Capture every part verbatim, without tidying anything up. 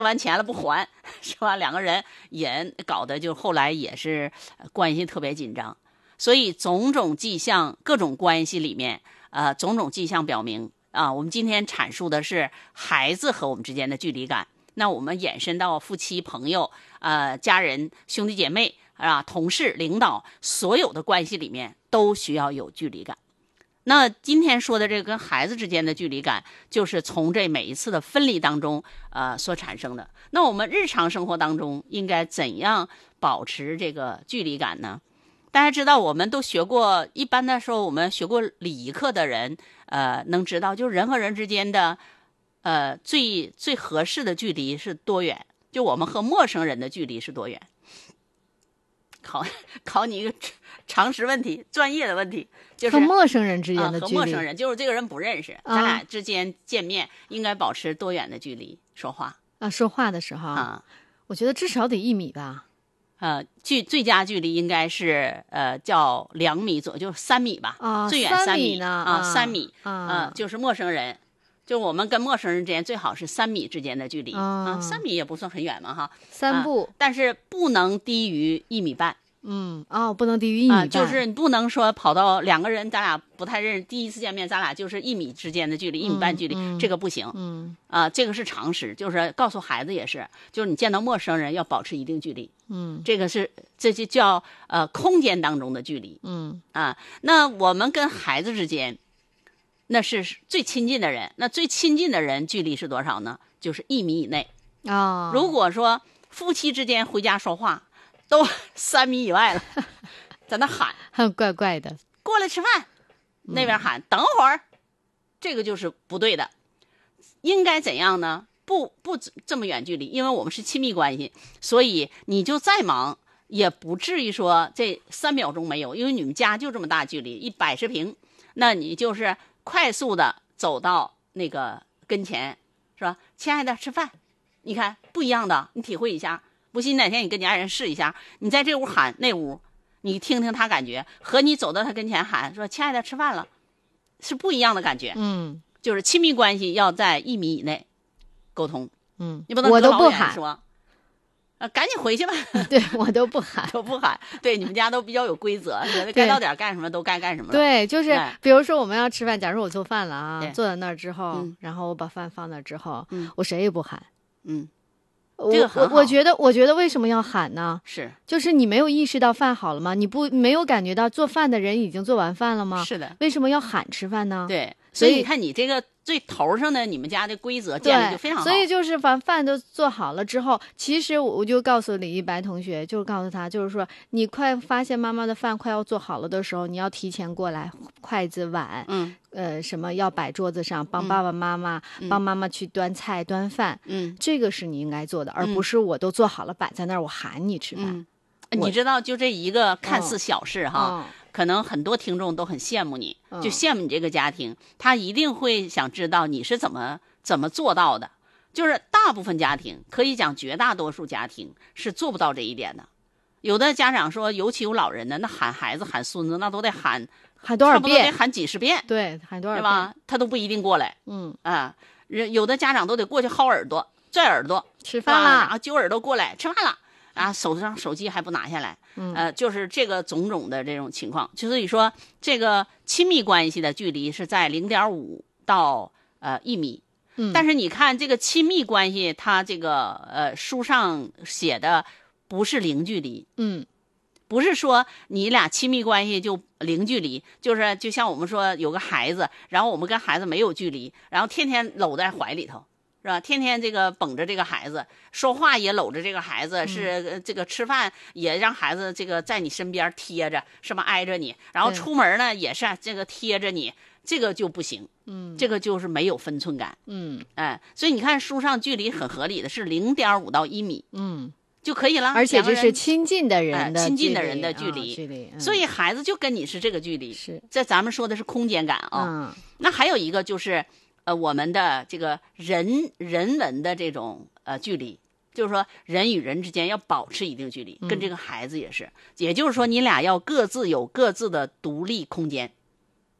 完钱了不还，是吧？两个人也搞得就后来也是关系特别紧张。所以种种迹象，各种关系里面，呃，种种迹象表明啊，我们今天阐述的是孩子和我们之间的距离感。那我们延伸到夫妻、朋友、呃、家人、兄弟姐妹啊、同事、领导，所有的关系里面都需要有距离感。那今天说的这个跟孩子之间的距离感，就是从这每一次的分离当中呃所产生的。那我们日常生活当中应该怎样保持这个距离感呢？大家知道，我们都学过，一般的时候我们学过礼仪课的人呃能知道，就是人和人之间的呃最最合适的距离是多远，就我们和陌生人的距离是多远。考考你一个常识问题，专业的问题，就是和陌生人之间的距离、 呃、和陌生人就是这个人不认识、啊、咱俩之间见面应该保持多远的距离说话啊？说话的时候啊，我觉得至少得一米吧。 呃，距最佳距离应该是呃叫两米左右，就是三米吧。 啊， 最远三米呢啊，三米啊、 呃，就是陌生人，就我们跟陌生人之间最好是三米之间的距离啊、啊，三米也不算很远嘛哈， 三步、 啊，但是不能低于一米半。 嗯哦，不能低于一米半、啊， 就是你不能说跑到两个人咱俩不太认识，第一次见面咱俩就是一米之间的距离，嗯、一米半距离、嗯，这个不行。 嗯啊，这个是常识，就是告诉孩子也是，就是你见到陌生人要保持一定距离。 嗯， 这个是这就叫呃空间当中的距离。 嗯啊，那我们跟孩子之间，那是最亲近的人，那最亲近的人距离是多少呢？就是一米以内。 啊、哦， 如果说夫妻之间回家说话。都三米以外了，在那喊， 很怪怪的。 过来吃饭，那边喊、嗯、等会儿，这个就是不对的。应该怎样呢？不不这么远距离，因为我们是亲密关系，所以你就再忙也不至于说这三秒钟没有，因为你们家就这么大距离，一百十平，那你就是快速的走到那个跟前，是吧？亲爱的，吃饭，你看不一样的，你体会一下。不信哪天你跟你爱人试一下，你在这屋喊那屋，你听听他感觉，和你走到他跟前喊说亲爱的吃饭了，是不一样的感觉。 嗯， 就是亲密关系要在一米以内沟通。 嗯， 你不能我都不喊说啊，赶紧回去吧。 对，我都不喊， 都不喊。对，你们家都比较有规则，该到点干什么都该干什么。 对，就是比如说我们要吃饭，假如我做饭了啊，坐在那儿之后、嗯，然后我把饭放那之后、嗯，我谁也不喊。 嗯。 我这个很好， 我觉得，我觉得为什么要喊呢？ 是， 就是你没有意识到饭好了吗？你不没有感觉到做饭的人已经做完饭了吗？ 是的， 为什么要喊吃饭呢？ 对，所以你看你这个最头上的你们家的规则建立就非常好。 所以就是把饭都做好了之后，其实我就告诉李一白同学，就是告诉他，就是说你快发现妈妈的饭快要做好了的时候，你要提前过来，筷子碗， 嗯。 呃，什么要摆桌子上，帮爸爸妈妈、嗯、帮妈妈去端菜端饭， 嗯， 这个是你应该做的，而不是我都做好了摆在那儿，我喊你吃饭。 嗯、你知道，就这一个看似小事哈、 哦， 可能很多听众都很羡慕你， 哦、 就羡慕你这个家庭，他一定会想知道你是怎么怎么做到的。就是大部分家庭，可以讲绝大多数家庭是做不到这一点的。有的家长说，尤其有老人的，那喊孩子喊孙子，那都得喊。 喊多少遍？ 差不多得喊几十遍， 对，喊多少遍， 对吧？他都不一定过来。 嗯啊，有的家长都得过去薅耳朵、拽耳朵， 吃饭了， 然后揪耳朵过来吃饭了，啊，手上手机还不拿下来。 嗯， 呃，就是这个种种的这种情况，就所以说这个亲密关系的距离是在零点五到呃一米。 嗯， 但是你看这个亲密关系，它这个呃书上写的不是零距离。 嗯。 不是说你俩亲密关系就零距离，就是就像我们说有个孩子，然后我们跟孩子没有距离，然后天天搂在怀里头，是吧？天天这个捧着这个孩子，说话也搂着这个孩子，是这个吃饭也让孩子这个在你身边贴着，是吧？挨着你，然后出门呢也是这个贴着你，这个就不行， 嗯， 这个就是没有分寸感， 嗯， 哎，所以你看书上距离很合理的是零点五到一米， 嗯。 就可以了， 而且这是亲近的人的、 呃、亲近的人的距离， 哦、距离、嗯， 所以孩子就跟你是这个距离。 是， 在咱们说的是空间感啊、哦嗯。 那还有一个就是，呃，我们的这个人人文的这种呃距离，就是说人与人之间要保持一定距离， 嗯、 跟这个孩子也是。也就是说，你俩要各自有各自的独立空间，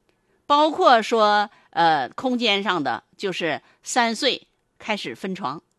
包括说呃空间上的，就是三岁开始分床。